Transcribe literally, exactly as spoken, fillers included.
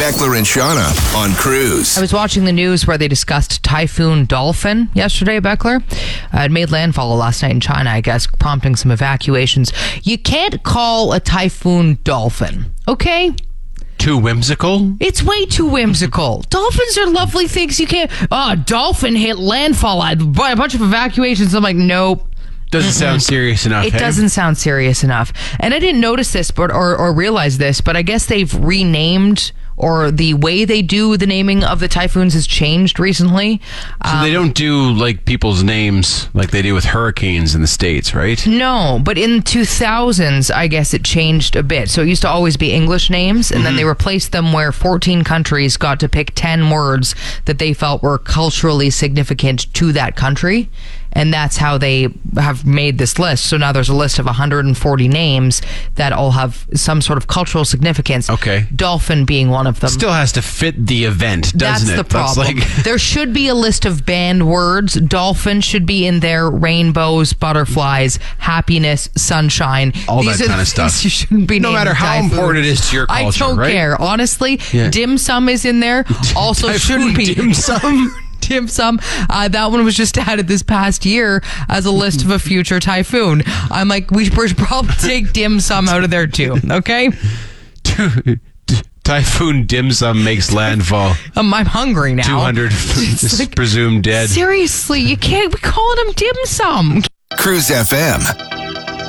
Beckler and Shauna on Cruise. I was watching the news where they discussed Typhoon Dolphin yesterday, Beckler. Uh, it made landfall last night in China, I guess, prompting some evacuations. You can't call a typhoon dolphin, okay? Too whimsical? It's way too whimsical. Dolphins are lovely things. You can't... Oh, dolphin hit landfall. I a bunch of evacuations. I'm like, nope. Doesn't sound serious enough. It hey? doesn't sound serious enough. And I didn't notice this but or, or realize this, but I guess they've renamed, or the way they do the naming of the typhoons has changed recently. So Um, they don't do like people's names like they do with hurricanes in the States, right? No, but in two thousands, I guess it changed a bit. So it used to always be English names, and mm-hmm. then they replaced them where fourteen countries got to pick ten words that they felt were culturally significant to that country. And that's how they have made this list. So now there's a list of one hundred forty names that all have some sort of cultural significance. Okay. Dolphin being one of them. Still has to fit the event, doesn't That's it? the problem. That's like... There should be a list of banned words. Dolphin should be in there. Rainbows, butterflies, happiness, sunshine. All These that are kind of the stuff. things you shouldn't be No naming matter how typhoons. important it is to your culture, I don't right? care. Honestly, Yeah. dim sum is in there. Also Typhoon shouldn't be. dim sum? Dim sum. Uh, that one was just added this past year as a list of a future typhoon. I'm like, we should probably take dim sum out of there too. Okay. Typhoon dim sum makes landfall. Um, I'm hungry now. two hundred like, presumed dead. Seriously, you can't be calling them dim sum. Cruise F M.